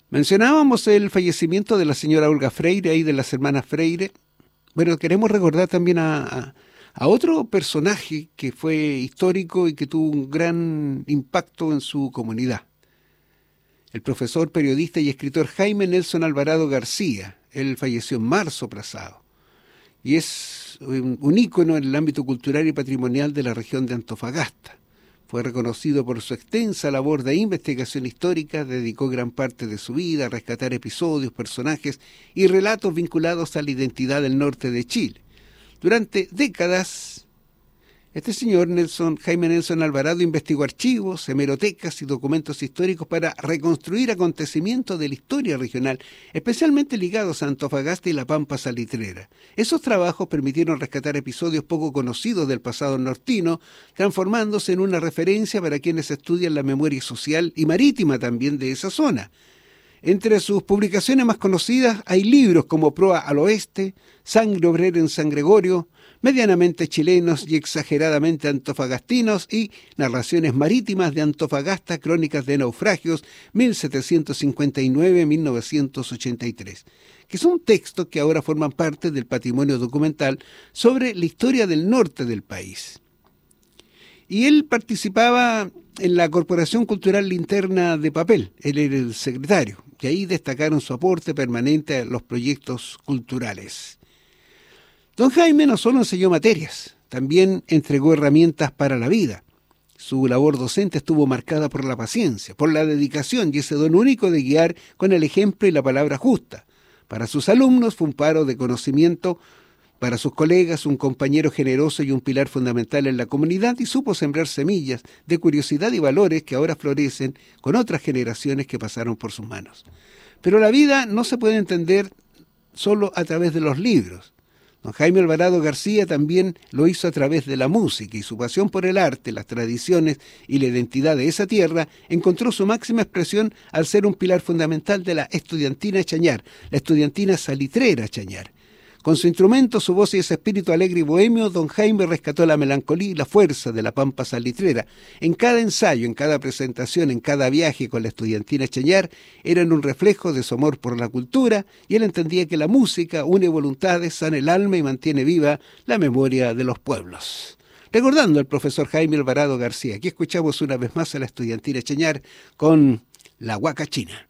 Mencionábamos el fallecimiento de la señora Olga Freire y de las hermanas Freire. Bueno, queremos recordar también a otro personaje que fue histórico y que tuvo un gran impacto en su comunidad. El profesor, periodista y escritor Jaime Nelson Alvarado García. Él falleció en marzo pasado y es un ícono en el ámbito cultural y patrimonial de la región de Antofagasta. Fue reconocido por su extensa labor de investigación histórica, dedicó gran parte de su vida a rescatar episodios, personajes y relatos vinculados a la identidad del norte de Chile. Durante décadas, este señor Jaime Nelson Alvarado investigó archivos, hemerotecas y documentos históricos para reconstruir acontecimientos de la historia regional, especialmente ligados a Antofagasta y la Pampa Salitrera. Esos trabajos permitieron rescatar episodios poco conocidos del pasado nortino, transformándose en una referencia para quienes estudian la memoria social y marítima también de esa zona. Entre sus publicaciones más conocidas hay libros como Proa al Oeste, Sangre Obrera en San Gregorio, Medianamente Chilenos y Exageradamente Antofagastinos y Narraciones Marítimas de Antofagasta, Crónicas de Naufragios, 1759-1983, que son textos que ahora forman parte del patrimonio documental sobre la historia del norte del país. Y él participaba en la Corporación Cultural Linterna de Papel, él era el secretario, y ahí destacaron su aporte permanente a los proyectos culturales. Don Jaime no solo enseñó materias, también entregó herramientas para la vida. Su labor docente estuvo marcada por la paciencia, por la dedicación y ese don único de guiar con el ejemplo y la palabra justa. Para sus alumnos fue un faro de conocimiento, para sus colegas un compañero generoso y un pilar fundamental en la comunidad, y supo sembrar semillas de curiosidad y valores que ahora florecen con otras generaciones que pasaron por sus manos. Pero la vida no se puede entender solo a través de los libros. Don Jaime Alvarado García también lo hizo a través de la música, y su pasión por el arte, las tradiciones y la identidad de esa tierra encontró su máxima expresión al ser un pilar fundamental de la estudiantina Chañar, la estudiantina salitrera Chañar. Con su instrumento, su voz y ese espíritu alegre y bohemio, don Jaime rescató la melancolía y la fuerza de la Pampa Salitrera. En cada ensayo, en cada presentación, en cada viaje con la estudiantina Chañar, eran un reflejo de su amor por la cultura, y él entendía que la música une voluntades, sana el alma y mantiene viva la memoria de los pueblos. Recordando al profesor Jaime Alvarado García, aquí escuchamos una vez más a la estudiantina Chañar con La Huaca China.